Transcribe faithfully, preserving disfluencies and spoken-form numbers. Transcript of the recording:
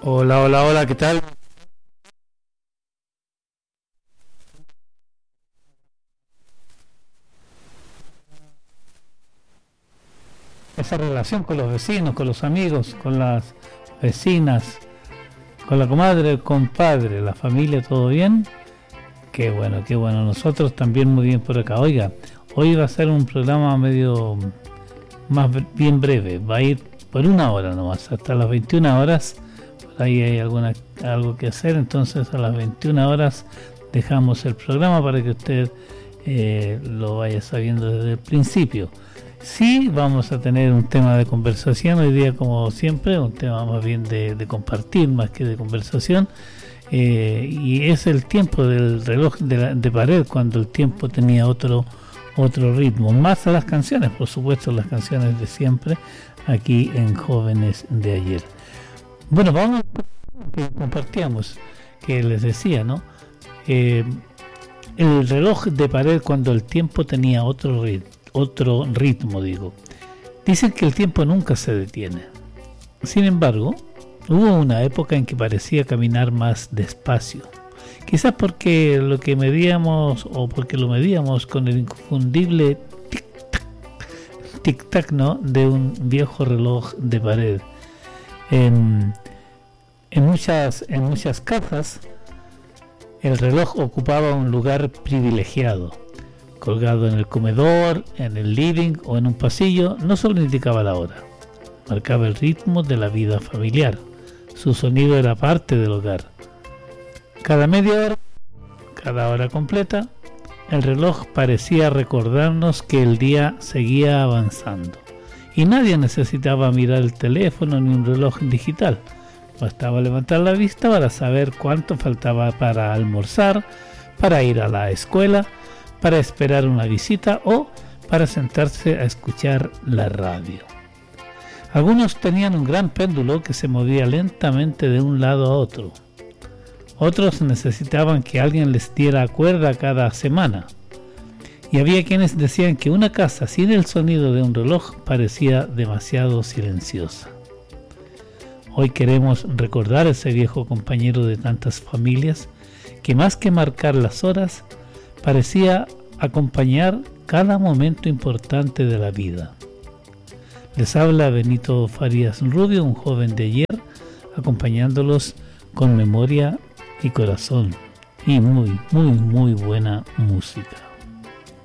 Hola, hola, hola, ¿qué tal? Esa relación con los vecinos, con los amigos, con las vecinas, con la comadre, el compadre, la familia, ¿todo bien? Qué bueno, qué bueno. Nosotros también muy bien por acá. Oiga, hoy va a ser un programa medio más bre- bien breve. Va a ir por una hora nomás, hasta las veintiuna horas. Por ahí hay alguna, algo que hacer, entonces a las veintiuna horas dejamos el programa para que usted eh, lo vaya sabiendo desde el principio. Sí, vamos a tener un tema de conversación hoy día, como siempre, un tema más bien de, de compartir más que de conversación. Eh, y es el tiempo del reloj de, la, de pared, cuando el tiempo tenía otro otro ritmo, más a las canciones, por supuesto, las canciones de siempre, aquí en Jóvenes de Ayer. Bueno, vamos a que compartíamos, que les decía, ¿no? Eh, el reloj de pared cuando el tiempo tenía otro ritmo, otro ritmo, digo. Dicen que el tiempo nunca se detiene. Sin embargo, hubo una época en que parecía caminar más despacio. Quizás porque lo que medíamos o porque lo medíamos con el inconfundible tic-tac, tic-tac, ¿no? De un viejo reloj de pared. En, en, muchas, en muchas casas, el reloj ocupaba un lugar privilegiado. Colgado en el comedor, en el living o en un pasillo, no solo indicaba la hora, marcaba el ritmo de la vida familiar. Su sonido era parte del hogar. Cada media hora, cada hora completa, el reloj parecía recordarnos que el día seguía avanzando. Y nadie necesitaba mirar el teléfono ni un reloj digital. Bastaba levantar la vista para saber cuánto faltaba para almorzar, para ir a la escuela, para esperar una visita o para sentarse a escuchar la radio. Algunos tenían un gran péndulo que se movía lentamente de un lado a otro. Otros necesitaban que alguien les diera cuerda cada semana. Y había quienes decían que una casa sin el sonido de un reloj parecía demasiado silenciosa. Hoy queremos recordar a ese viejo compañero de tantas familias que más que marcar las horas, parecía acompañar cada momento importante de la vida. Les habla Benito Farías Rubio, un joven de ayer, acompañándolos con memoria y corazón y muy, muy, muy buena música.